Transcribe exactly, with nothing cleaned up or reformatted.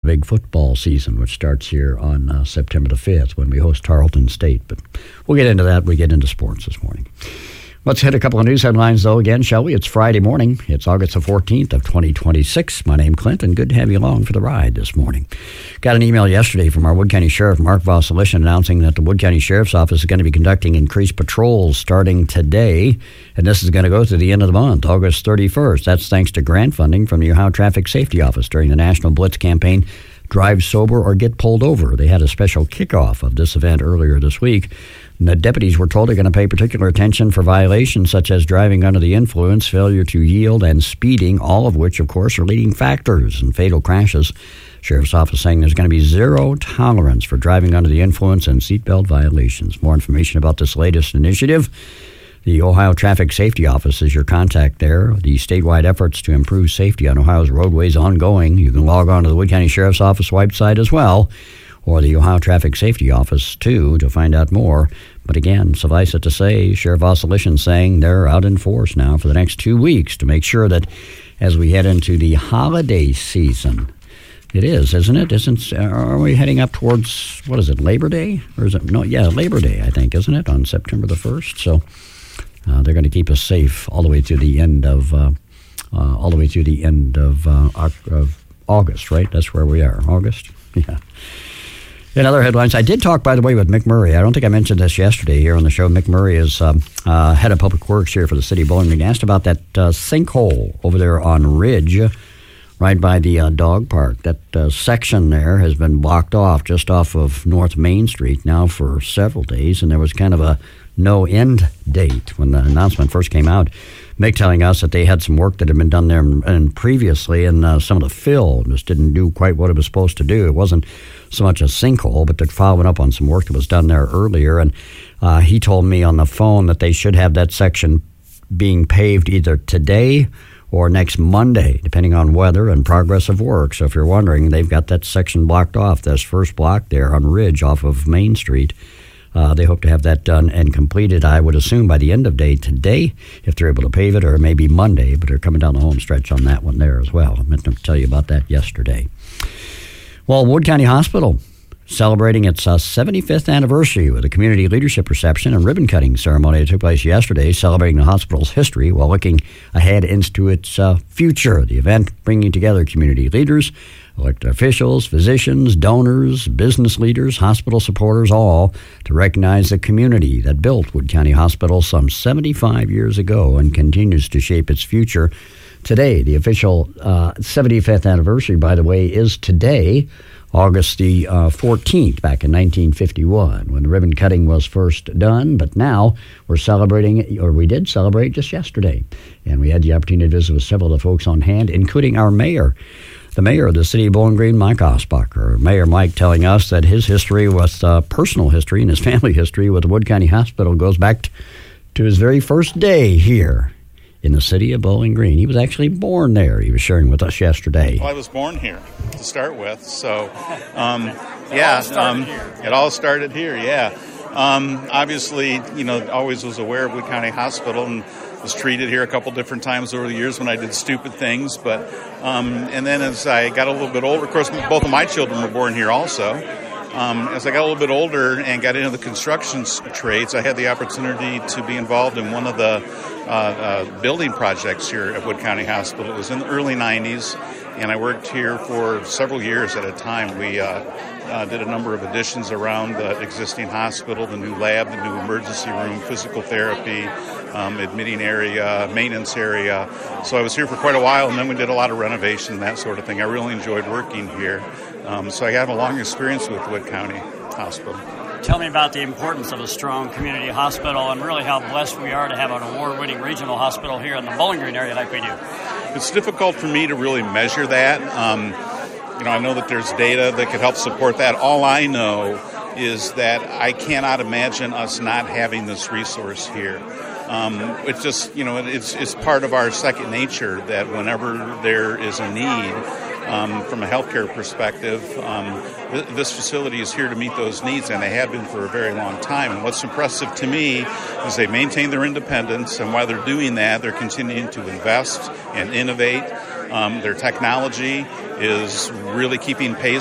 big football season, which starts here on uh, September the fifth when we host Tarleton State. But we'll get into that when we get into sports this morning. Let's hit a couple of news headlines, though, again, shall we? It's Friday morning. It's August the fourteenth of twenty twenty-six. My name's Clint, and good to have you along for the ride this morning. Got an email yesterday from our Wood County Sheriff, Mark Vosselishin, announcing that the Wood County Sheriff's Office is going to be conducting increased patrols starting today, and this is going to go to the end of the month, August thirty-first. That's thanks to grant funding from the Ohio Traffic Safety Office during the National Blitz campaign, Drive Sober or Get Pulled Over. They had a special kickoff of this event earlier this week. And the deputies were told they're going to pay particular attention for violations such as driving under the influence, failure to yield, and speeding, all of which, of course, are leading factors in fatal crashes. Sheriff's Office saying there's going to be zero tolerance for driving under the influence and seatbelt violations. More information about this latest initiative. The Ohio Traffic Safety Office is your contact there. The statewide efforts to improve safety on Ohio's roadways ongoing. You can log on to the Wood County Sheriff's Office website as well, or the Ohio Traffic Safety Office, too, to find out more. But again, suffice it to say, Sheriff Vosselishin saying they're out in force now for the next two weeks to make sure that as we head into the holiday season, it is, isn't it? Isn't, are we heading up towards, what is it, Labor Day? Or is it, no, yeah, Labor Day, I think, isn't it, on September the first? So uh, they're going to keep us safe all the way to the end of, uh, uh, all the way to the end of, uh, of August, right? That's where we are, August? Yeah. In other headlines, I did talk, by the way, with Mick Murray. I don't think I mentioned this yesterday here on the show. Mick Murray is um, uh, head of public works here for the city of Bowling Green. He asked about that uh, sinkhole over there on Ridge, right by the uh, dog park. That uh, section there has been blocked off just off of North Main Street now for several days, and there was kind of a no end date when the announcement first came out. Mick telling us that they had some work that had been done there and previously, and uh, some of the fill just didn't do quite what it was supposed to do. It wasn't so much a sinkhole, but they're following up on some work that was done there earlier. And uh, he told me on the phone that they should have that section being paved either today or next Monday, depending on weather and progress of work. So if you're wondering, they've got that section blocked off, this first block there on Ridge off of Main Street. Uh, they hope to have that done and completed, I would assume, by the end of day today, if they're able to pave it, or maybe Monday, but they're coming down the home stretch on that one there as well. I meant to tell you about that yesterday. Well, Wood County Hospital celebrating its uh, seventy-fifth anniversary with a community leadership reception and ribbon-cutting ceremony that took place yesterday, celebrating the hospital's history while looking ahead into its uh, future. The event bringing together community leaders, elected officials, physicians, donors, business leaders, hospital supporters, all to recognize the community that built Wood County Hospital some seventy-five years ago and continues to shape its future today. The official uh, seventy-fifth anniversary, by the way, is today, August the uh, fourteenth, back in nineteen fifty-one, when the ribbon cutting was first done. But now we're celebrating, or we did celebrate just yesterday. And we had the opportunity to visit with several of the folks on hand, including our mayor. The mayor of the city of Bowling Green, Mike Osbacher. Mayor Mike telling us that his history with uh, personal history and his family history with the Wood County Hospital goes back t- to his very first day here in the city of Bowling Green. He was actually born there. He was sharing with us yesterday. Well, I was born here to start with, so um, yeah, um, it all started here. Yeah, um, obviously, you know, always was aware of Wood County Hospital and was treated here a couple different times over the years when I did stupid things. But um, and then as I got a little bit older, of course, both of my children were born here also. Um, as I got a little bit older and got into the construction trades, I had the opportunity to be involved in one of the uh, uh, building projects here at Wood County Hospital. It was in the early nineties, and I worked here for several years at a time. We uh, uh, did a number of additions around the existing hospital, the new lab, the new emergency room, physical therapy, um, admitting area, maintenance area. So I was here for quite a while, and then we did a lot of renovation, that sort of thing. I really enjoyed working here. Um, so I have a long experience with Wood County Hospital. Tell me about the importance of a strong community hospital and really how blessed we are to have an award-winning regional hospital here in the Bowling Green area like we do. It's difficult for me to really measure that. Um, you know, I know that there's data that could help support that. All I know is that I cannot imagine us not having this resource here. Um, it's just, you know, it's it's part of our second nature that whenever there is a need, Um, from a healthcare perspective, um, th- this facility is here to meet those needs, and they have been for a very long time. And what's impressive to me is they maintain their independence, and while they're doing that, they're continuing to invest and innovate. Um, their technology is really keeping pace